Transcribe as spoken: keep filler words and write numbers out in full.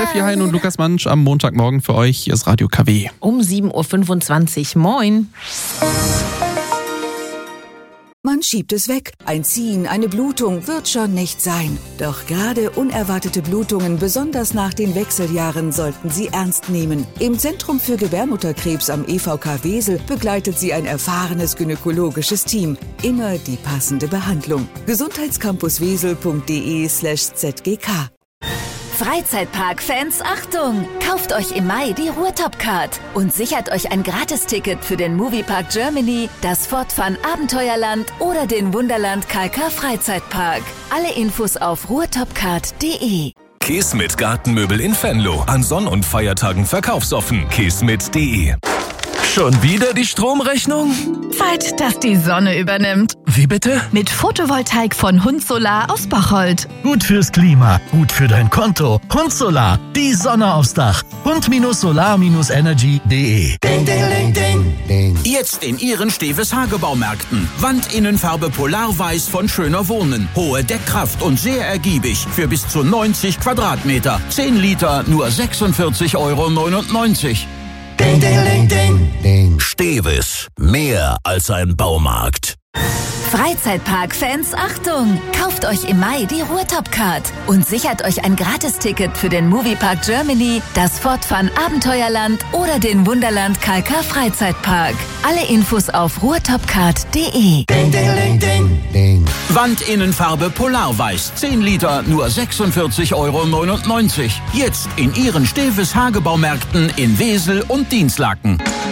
Steffi Hein und Lukas Mansch am Montagmorgen für euch. Hier ist Radio K W. Um sieben Uhr fünfundzwanzig. Moin. Man schiebt es weg. Ein Ziehen, eine Blutung wird schon nicht sein. Doch gerade unerwartete Blutungen, besonders nach den Wechseljahren, sollten Sie ernst nehmen. Im Zentrum für Gebärmutterkrebs am E V K Wesel begleitet Sie ein erfahrenes gynäkologisches Team. Immer die passende Behandlung. gesundheitscampuswesel.de slash zgk. Freizeitpark-Fans, Achtung! Kauft euch im Mai die Ruhrtop-Card und sichert euch ein Gratisticket für den Moviepark Germany, das Fort Fun Abenteuerland oder den Wunderland K K Freizeitpark. Alle Infos auf ruhrtopcard punkt de. Kismet Gartenmöbel in Venlo. An Sonn- und Feiertagen verkaufsoffen. kismet punkt de. Schon wieder die Stromrechnung? Zeit, dass die Sonne übernimmt. Wie bitte? Mit Photovoltaik von Hund Solar aus Bocholt. Gut fürs Klima, gut für dein Konto. Hund Solar, die Sonne aufs Dach. Hund-Solar Energy punkt de. Ding, ding, ding, ding, ding. Jetzt in Ihren Steves Hagebaumärkten. Wandinnenfarbe Polarweiß von Schöner Wohnen. Hohe Deckkraft und sehr ergiebig. Für bis zu neunzig Quadratmeter. zehn Liter, nur sechsundvierzig Euro neunundneunzig. Ding, ding, ding, ding, ding. Steves. Mehr als ein Baumarkt. Freizeitpark-Fans, Achtung! Kauft euch im Mai die Ruhrtop-Card und sichert euch ein Gratisticket für den Moviepark Germany, das Fort Fun Abenteuerland oder den Wunderland K K Freizeitpark. Alle Infos auf ruhrtopcard punkt de. Ding, ding, ding, ding, ding. Wandinnenfarbe Polarweiß. zehn Liter, nur sechsundvierzig Euro neunundneunzig. Jetzt in Ihren Steves Hagebaumärkten in Wesel und Dinslaken.